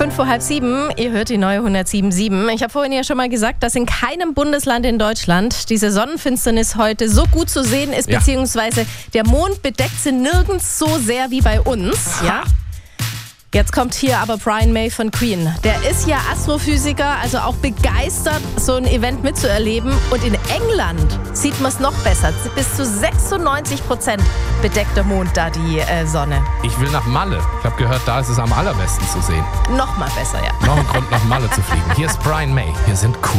6:05, ihr hört die neue 107.7. Ich habe vorhin ja schon mal gesagt, dass in keinem Bundesland in Deutschland diese Sonnenfinsternis heute so gut zu sehen ist, beziehungsweise der Mond bedeckt sie nirgends so sehr wie bei uns. Ja? Jetzt kommt hier aber Brian May von Queen. Der ist ja Astrophysiker, also auch begeistert, so ein Event mitzuerleben. Und in England sieht man es noch besser. Bis zu 96% bedeckt der Mond da die Sonne. Ich will nach Malle. Ich habe gehört, da ist es am allerbesten zu sehen. Noch mal besser, ja. Noch ein Grund, nach Malle zu fliegen. Hier ist Brian May. Wir sind cool.